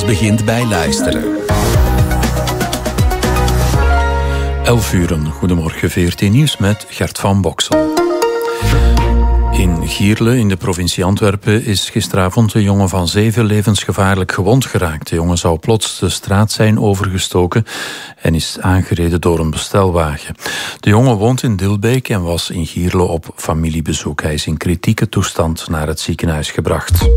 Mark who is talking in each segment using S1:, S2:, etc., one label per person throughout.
S1: begint bij luisteren.
S2: 11 uur, goedemorgen, VRT Nieuws met Gert van Boksel. In Gierle, in de provincie Antwerpen, is gisteravond een jongen van 7 levensgevaarlijk gewond geraakt. De jongen zou plots de straat zijn overgestoken en is aangereden door een bestelwagen. De jongen woont in Dilbeek en was in Gierle op familiebezoek. Hij is in kritieke toestand naar het ziekenhuis gebracht.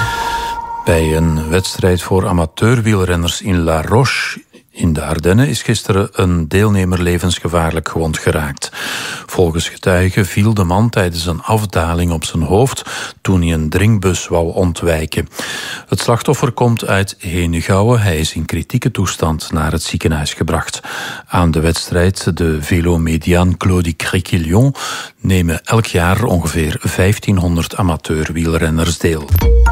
S2: Bij een wedstrijd voor amateurwielrenners in La Roche in de Ardennen is gisteren een deelnemer levensgevaarlijk gewond geraakt. Volgens getuigen viel de man tijdens een afdaling op zijn hoofd toen hij een drinkbus wou ontwijken. Het slachtoffer komt uit Henegouwen. Hij is in kritieke toestand naar het ziekenhuis gebracht. Aan de wedstrijd, de Vélo Médiane Claudie Criquillon, nemen elk jaar ongeveer 1500 amateurwielrenners deel.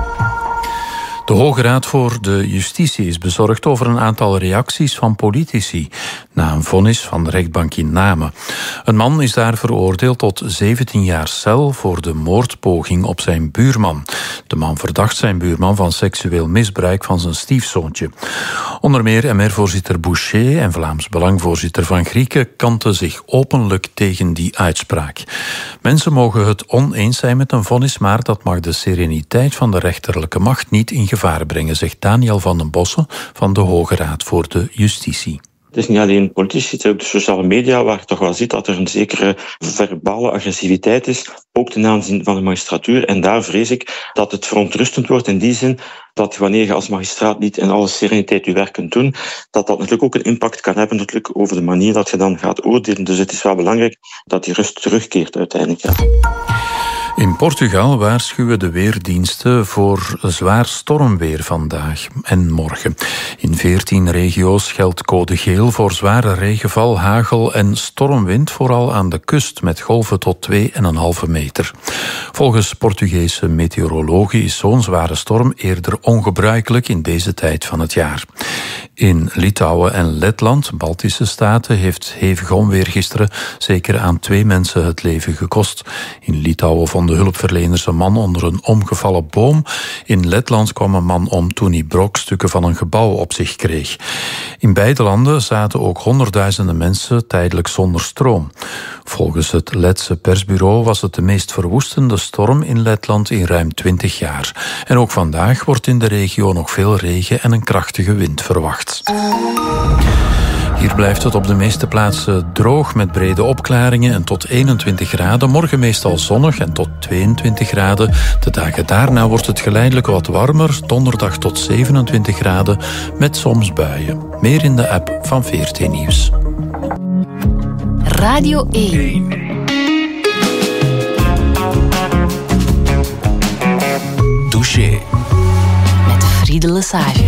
S2: De Hoge Raad voor de Justitie is bezorgd over een aantal reacties van politici na een vonnis van de rechtbank in Namen. Een man is daar veroordeeld tot 17 jaar cel voor de moordpoging op zijn buurman. De man verdacht zijn buurman van seksueel misbruik van zijn stiefzoontje. Onder meer MR-voorzitter Boucher en Vlaams Belang-voorzitter Van Grieken kanten zich openlijk tegen die uitspraak. Mensen mogen het oneens zijn met een vonnis, maar dat mag de sereniteit van de rechterlijke macht niet in gevaar brengen, zegt Daniel van den Bossen van de Hoge Raad voor de Justitie.
S3: Het is niet alleen politici, het is ook de sociale media waar je toch wel ziet dat er een zekere verbale agressiviteit is, ook ten aanzien van de magistratuur. En daar vrees ik dat het verontrustend wordt in die zin dat wanneer je als magistraat niet in alle sereniteit je werk kunt doen, dat natuurlijk ook een impact kan hebben natuurlijk over de manier dat je dan gaat oordelen. Dus het is wel belangrijk dat die rust terugkeert uiteindelijk. Ja.
S2: In Portugal waarschuwen de weerdiensten voor zwaar stormweer vandaag en morgen. In 14 regio's geldt code geel voor zware regenval, hagel en stormwind, vooral aan de kust met golven tot 2,5 meter. Volgens Portugese meteorologen is zo'n zware storm eerder ongebruikelijk in deze tijd van het jaar. In Litouwen en Letland, Baltische staten, heeft hevig onweer gisteren zeker aan 2 mensen het leven gekost. In Litouwen vonden hulpverleners een man onder een omgevallen boom. In Letland kwam een man om toen hij brokstukken van een gebouw op zich kreeg. In beide landen zaten ook honderdduizenden mensen tijdelijk zonder stroom. Volgens het Letse persbureau was het de meest verwoestende storm in Letland in ruim 20 jaar. En ook vandaag wordt in de regio nog veel regen en een krachtige wind verwacht. Hier blijft het op de meeste plaatsen droog met brede opklaringen en tot 21 graden. Morgen meestal zonnig en tot 22 graden. De dagen daarna wordt het geleidelijk wat warmer. Donderdag tot 27 graden met soms buien. Meer in de app van VRT Nieuws.
S4: Radio 1.
S1: Touché.
S4: Met Friede Lesage.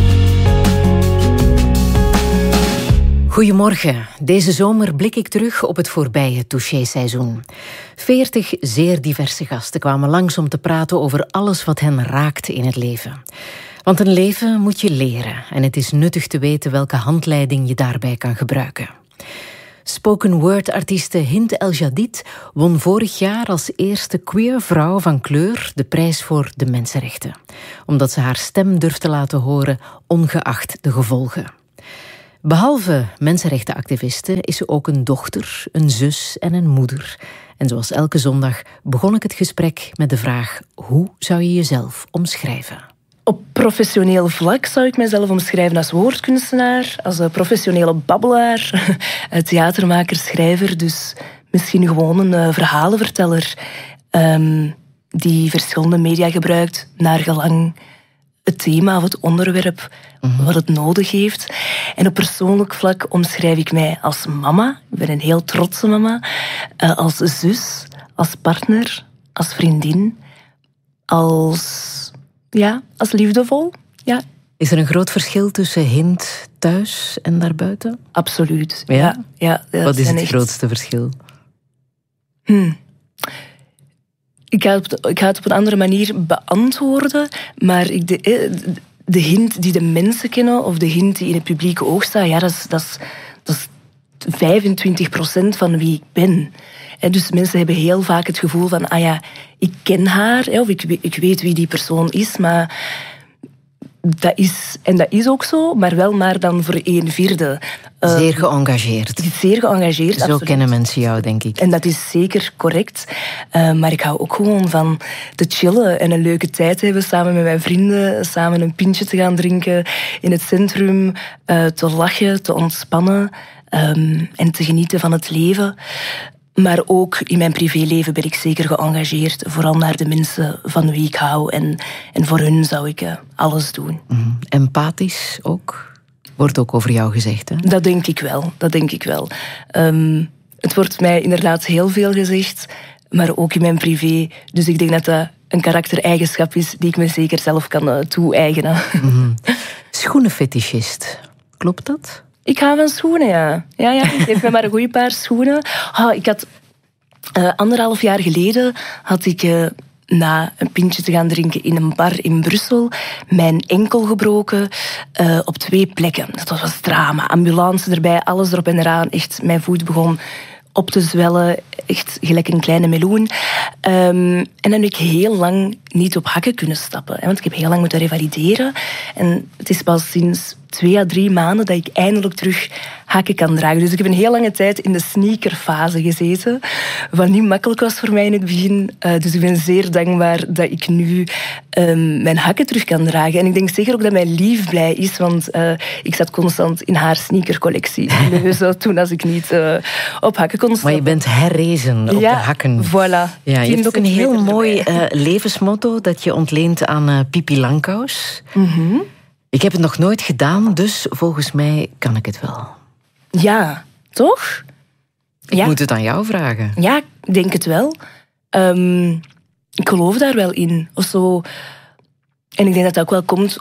S4: Goedemorgen. Deze zomer blik ik terug op het voorbije Touché-seizoen. 40 zeer diverse gasten kwamen langs om te praten over alles wat hen raakte in het leven. Want een leven moet je leren en het is nuttig te weten welke handleiding je daarbij kan gebruiken. Spoken word-artieste Hind El Jadid won vorig jaar als eerste queer vrouw van kleur de prijs voor de mensenrechten. Omdat ze haar stem durft te laten horen, ongeacht de gevolgen. Behalve mensenrechtenactiviste is ze ook een dochter, een zus en een moeder. En zoals elke zondag begon ik het gesprek met de vraag: hoe zou je jezelf omschrijven?
S5: Op professioneel vlak zou ik mezelf omschrijven als woordkunstenaar, als een professionele babbelaar, theatermaker, schrijver, dus misschien gewoon een verhalenverteller die verschillende media gebruikt naar gelang het thema of het onderwerp wat het nodig heeft. En op persoonlijk vlak omschrijf ik mij als mama. Ik ben een heel trotse mama. Als zus, als partner, als vriendin, als liefdevol. Ja.
S4: Is er een groot verschil tussen Hind thuis en daarbuiten?
S5: Absoluut.
S4: Ja? Wat is het grootste verschil?
S5: Ik ga het op een andere manier beantwoorden, maar de Hind die de mensen kennen of de Hind die in het publieke oog staat, dat is 25% van wie ik ben. Dus mensen hebben heel vaak het gevoel van, ik ken haar, of ik weet wie die persoon is, maar dat is ook zo, maar wel maar dan voor 1/4.
S4: Zeer geëngageerd.
S5: Zeer geëngageerd,
S4: Zo
S5: absoluut.
S4: kennen mensen jou, denk ik.
S5: En dat is zeker correct. Maar ik hou ook gewoon van te chillen en een leuke tijd te hebben samen met mijn vrienden. Samen een pintje te gaan drinken in het centrum. Te lachen, te ontspannen en te genieten van het leven. Maar ook in mijn privéleven ben ik zeker geëngageerd. Vooral naar de mensen van wie ik hou. En voor hun zou ik alles doen.
S4: Empathisch ook? Wordt ook over jou gezegd, hè?
S5: Dat denk ik wel. Het wordt mij inderdaad heel veel gezegd, maar ook in mijn privé. Dus ik denk dat dat een karaktereigenschap is die ik me zeker zelf kan toe-eigenen.
S4: Schoenenfetischist. Klopt dat?
S5: Ik hou van schoenen, ja. Geef me maar een goeie paar schoenen. Ik had 1,5 jaar geleden had ik na een pintje te gaan drinken in een bar in Brussel mijn enkel gebroken op 2 plekken. Dat was drama. Ambulance erbij, alles erop en eraan. Echt, mijn voet begon op te zwellen. Echt gelijk een kleine meloen. En dan heb ik heel lang niet op hakken kunnen stappen. Want ik heb heel lang moeten revalideren. En het is pas sinds 2 à 3 maanden dat ik eindelijk terug hakken kan dragen. Dus ik heb een heel lange tijd in de sneakerfase gezeten. Wat niet makkelijk was voor mij in het begin. Dus ik ben zeer dankbaar dat ik nu mijn hakken terug kan dragen. En ik denk zeker ook dat mijn lief blij is. Want ik zat constant in haar sneakercollectie. Dus toen als ik niet op hakken kon stappen.
S4: Maar je bent herrezen op de hakken.
S5: Voilà.
S4: Ja, je hebt een heel mooi levensmotto dat je ontleent aan Pipi Langkous.
S5: Mm-hmm.
S4: Ik heb het nog nooit gedaan, dus volgens mij kan ik het wel.
S5: Ja, toch?
S4: Ik moet het aan jou vragen.
S5: Ja, ik denk het wel. Ik geloof daar wel in. Of zo. En ik denk dat dat ook wel komt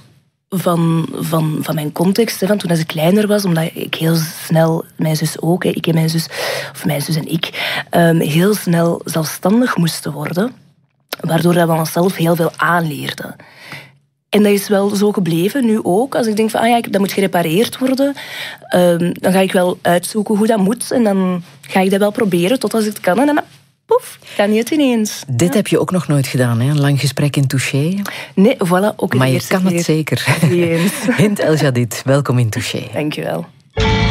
S5: van mijn context. Van toen ik kleiner was, omdat ik heel snel, mijn zus ook, ik en mijn zus, of mijn zus en ik, heel snel zelfstandig moesten worden. Waardoor dat we onszelf heel veel aanleerden. En dat is wel zo gebleven, nu ook. Als ik denk van, dat moet gerepareerd worden, dan ga ik wel uitzoeken hoe dat moet. En dan ga ik dat wel proberen tot als ik het kan. En dan, poef, kan niet het ineens.
S4: Dit heb je ook nog nooit gedaan, hè? Een lang gesprek in Touché.
S5: Nee, voilà, ook
S4: maar je kan het zeker.
S5: Hint
S4: Hint El Jadid, welkom in Touché.
S5: Dank je wel.